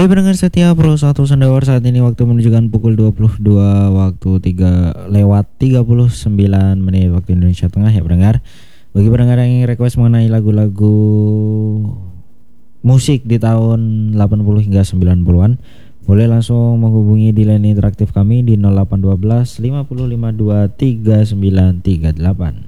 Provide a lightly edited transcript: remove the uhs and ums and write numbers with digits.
Baik pendengar setia Pro 1 Sendawar, saat ini waktu menunjukkan pukul 22 waktu 3 lewat 39 menit waktu Indonesia Tengah ya pendengar. Bagi pendengar yang ingin request mengenai lagu-lagu musik di tahun 80 hingga 90-an, boleh langsung menghubungi di line interaktif kami di 0812 5052 3938.